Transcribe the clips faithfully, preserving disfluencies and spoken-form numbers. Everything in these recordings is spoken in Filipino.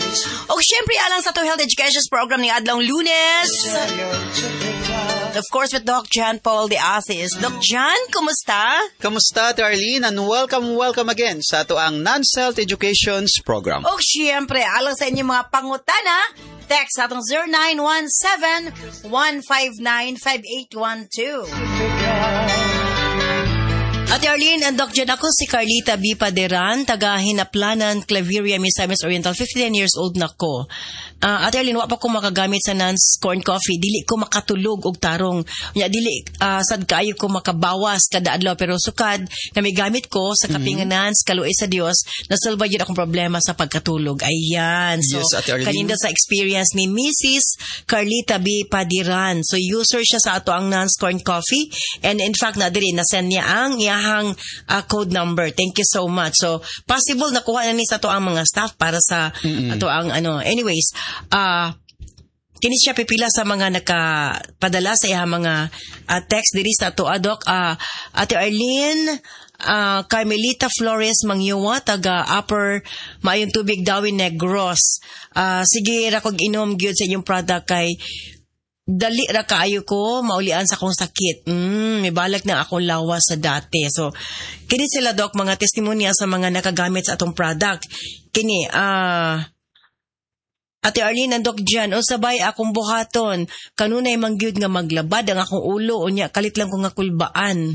O syempre, alang sa to Health Education Program ni Adlong Lunes. Of course, with Doc John Paul de Asis. Doc John, kumusta? Kamusta, Arlene? And welcome, welcome again sa ato ang Non-Health Education Program. O syempre, alang sa inyong mga pangutana, text atong zero nine one seven, one five nine, five eight one two. Ate Arlene and Doc Jen, ako si Carlita B. Paderan, taga Hinaplanan, Claveria, Misamis Oriental, fifty-nine years old na ko. Uh, Ate Arlene, wapa ko makagamit sa Nance Corn Coffee, dili ko makatulog og tarong. Nya dili uh, sad kaayo ko makabawas kada adlaw, pero sukad na may gamit ko sa kaping mm-hmm. Nance, kaluoy sa Dios, nasolba gyud akong problema sa pagkatulog. Ayan. So yes, Ate Arlene, kaninda sa experience ni Missus Carlita B. Paderan. So user siya sa ato ang Nance Corn Coffee, and in fact na diri na send niya ang iyahang uh, code number. Thank you so much. So possible nakuha na ni sa ato ang mga staff para sa mm-hmm. ato ang ano. Anyways, ah uh, kini siya pipila sa mga nakapadala sa iya mga uh, text diri sa ato adok uh, Ate Arlene uh, Carmelita Flores Mangyuwa taga Upper Maayong Tubig Dawin Negros. Uh, sige ra kog inom gyud sa inyong product kay dali ra kaayo ko maulian sa akong sakit. Mm, may balak na akong lawas sa dati. So kini sila dok mga testimonya sa mga nakagamit sa atong product. Kini ah uh, Ate Arlene and Doc Jan, o sabay akong buhaton, kanunay mangyud nga maglabad ang akong ulo, o niya, kalit lang ko nga kulbaan.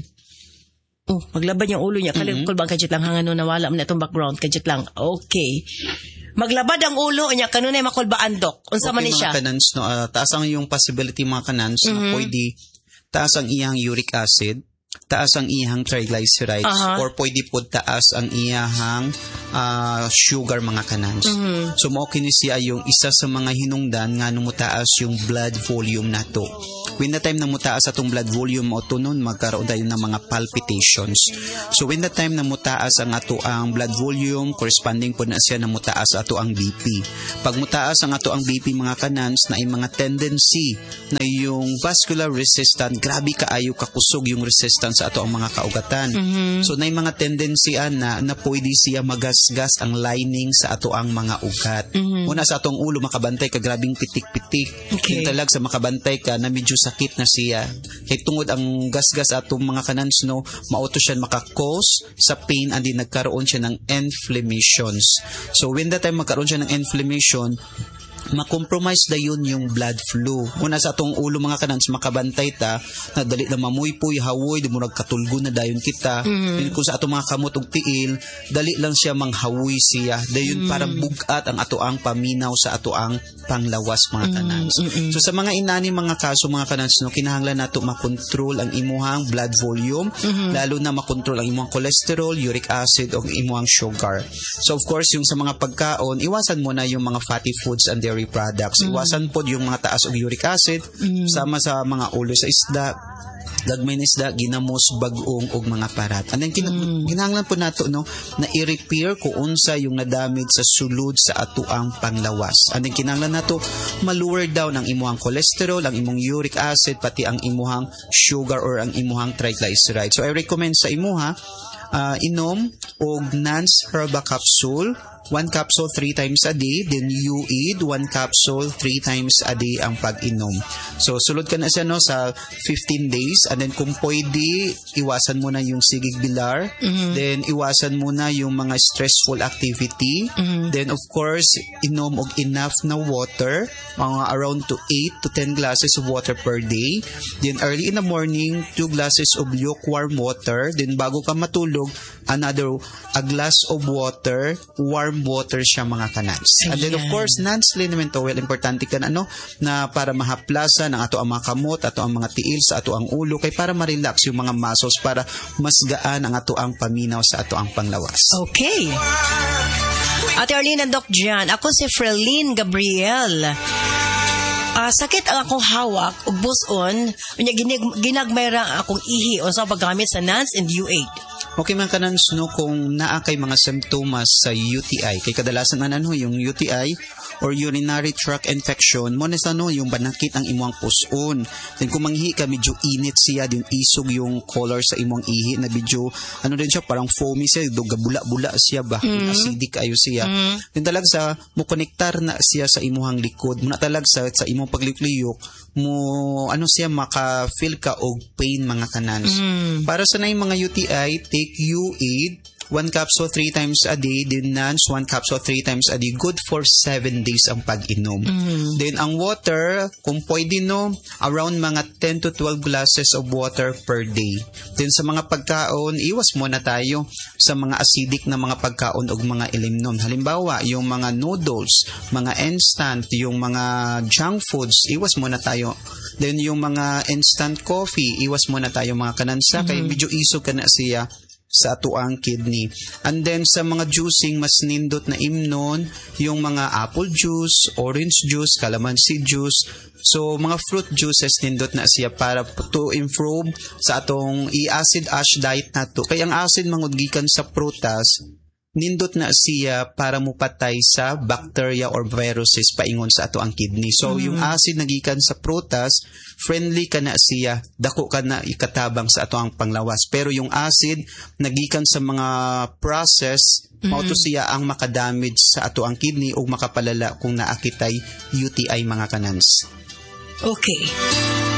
Oh, maglabad yung ulo niya, kalit mm-hmm. kulbaan, kajit lang hangano, nawala mo na itong background, kajit lang, okay. Maglabad ang ulo, o niya, kanunay makulbaan, Doc. Unsa man ni siya? Okay, mga kanans, no, uh, taas ang yung possibility mga kanans, mm-hmm. na pwede, taas ang iyang uric acid, taas ang iyang triglycerides, uh-huh. or pwede po taas ang iyang uh, sugar mga kanans. Mm-hmm. So mao kini siya yung isa sa mga hinungdan nga nung mutaas yung blood volume nato. When the time na mutaas atong blood volume o tunon magkaroon tayo ng mga palpitations. So when the time na mutaas ang ato ang blood volume, corresponding po na siya na mutaas ato ang B P. Pag mutaas ang ato ang B P mga kanans na yung mga tendency na yung vascular resistant, grabe kaayo kakusog yung resistance sa ato ang mga kaugatan. Mm-hmm. So na yung mga tendency na na pwede siya magasgas ang lining sa ato ang mga ugat. Mm-hmm. Una sa atong ulo makabantay ka grabing pitik-pitik. Okay. Yung talag sa makabantay ka na medyo sakit na siya. Kay tungod ang gasgas atong mga kanans no, mauto siya makakause sa pain and din nagkaroon siya ng inflammations. So when that time magkaroon siya ng inflammation, makompromise da yun yung blood flow. Una sa atong ulo mga kanans makabantay ta na dali na mamuypoy hawoy di mo nagkatulgo na dayon kita. Mm-hmm. Kung sa atong mga kamot ug tiil dali lang siya manghawoy siya dayon mm-hmm. parang bugat ang ato ang paminaw sa ato ang panglawas mga kanans. Mm-hmm. So sa mga inani mga kaso mga kanans no kinahanglan nato makontrol ang imuhang blood volume, mm-hmm. lalo na makontrol ang imuhang cholesterol, uric acid o imuhang sugar. So of course yung sa mga pagkaon iwasan mo na yung mga fatty foods and dairy products. Iwasan mm-hmm. po yung mga taas og uric acid, mm-hmm. sama sa mga ulo sa isda, gagmay na isda, ginamos, bagong og mga parat. And then kin- mm-hmm. kinahanglan po nato no na i-repair kung unsa yung nadamage sa sulod sa ato ang panglawas. And then kinahanglan nato ma-lower down ang imuhang cholesterol, ang imong uric acid, pati ang imuhang sugar or ang imuhang triglycerides. So I recommend sa imuha uh, inom og Nance Herba Capsule. One capsule three times a day, then you eat one capsule three times a day ang pag-inom. So, sulod ka na siya no, sa fifteen days, and then kung pwede, iwasan mo na yung sigig bilar, mm-hmm. then iwasan mo na yung mga stressful activity, mm-hmm. then of course, inom og enough na water, mga around to eight to ten glasses of water per day, then early in the morning, two glasses of lukewarm water, then bago ka matulog, another, a glass of water, warm water siya mga kanans. And then of course, Nance liniment oil, importante ka na, ano, na para mahaplasan ang ato ang mga kamot, ato ang mga tiil sa ato ang ulo, kay para ma-relax yung mga muscles, para mas gaan ang ato ang paminaw sa ato ang panglawas. Okay. Ate Arlene and Doc Jan, ako si Frelyn Gabriel. Uh, sakit ang akong hawak ug buson, unya ginig- ginagmay ra akong ihi o sa paggamit sa Nance and U eight. Okay man kanans no kung naa kay mga simptomas sa U T I, kay kadalasan man ano yung U T I or urinary tract infection, mo na sa no, yung banakit ang imong puson. Then kung manghi ka, medyo init siya, din isog yung color sa imong ihi na medyo, ano din siya, parang foamy siya, gabula-bula siya ba, mm-hmm. acidic ayo siya. Mm-hmm. Then talag sa, mo konektar na siya sa imong likod, muna talag sa, sa imong paglikliyok, mo, ano siya, maka-feel ka og pain mga kanans. Mm-hmm. Para sa na yung mga U T I, take U-Aid, one capsule three times a day, then Nance, one capsule three times a day. Good for seven days ang pag-inom. Mm. Then ang water, kung pwede no, around mga ten to twelve glasses of water per day. Then sa mga pagkaon, iwas muna tayo sa mga acidic na mga pagkaon o mga ilimnon. Halimbawa, yung mga noodles, mga instant, yung mga junk foods, iwas muna tayo. Then yung mga instant coffee, iwas muna tayo mga kanansa, mm-hmm. kaya medyo isog ka na siya sa ato ang kidney. And then sa mga juicing, mas nindot na imnon, yung mga apple juice, orange juice, calamansi juice. So mga fruit juices nindot na siya para to improve sa atong i-acid ash diet nato. Kaya ang acid mangudgikan sa prutas, nindot na siya para mupatay sa bacteria or viruses paingon sa ato ang kidney. So, mm-hmm. yung acid nagikan sa prutas, friendly ka na siya, dako ka na ikatabang sa ato ang panglawas. Pero yung acid nagikan sa mga process, mm-hmm. mauto siya ang makadamage sa ato ang kidney o makapalala kung naakitay U T I mga kanans. Okay.